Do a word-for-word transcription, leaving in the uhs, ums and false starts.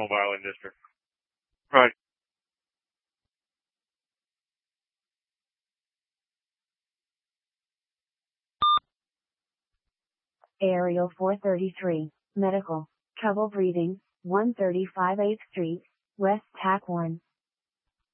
Mobile District. Right. Aerial four thirty-three, Medical, Trouble Breathing, one thirty-five eighth Street, West Tack one.